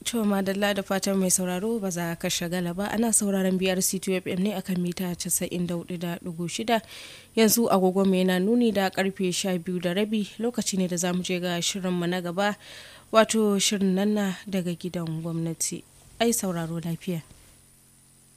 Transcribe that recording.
To madalla da fatan mai sauraro ba za ka shagala ba, ana sauraron BRC2 FM ne akan mita 94.6. Yanzu agogo mai yana nuni da karfe 12:30, lokaci ne da za mu je ga shirinmu na gaba, wato shirin nan daga gidan gwamnati. Ai sauraro lafiya.